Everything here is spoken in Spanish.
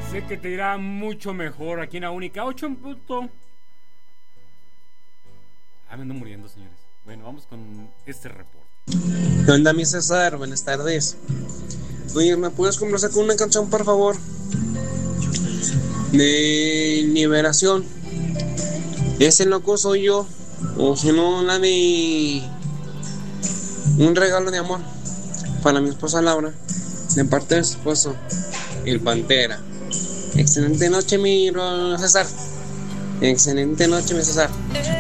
Sé que te irá mucho mejor aquí en la única 8 en punto. Me ando muriendo, señores. Bueno, vamos con este reporte. ¿Qué onda, mi César? Buenas tardes. Oye, ¿me puedes complacer con una canción, por favor? De Liberación. Ese loco soy yo. O si no, la de Un regalo de amor para mi esposa Laura, de parte de su esposo, el Pantera. Excelente noche, mi César. Excelente noche, mi César.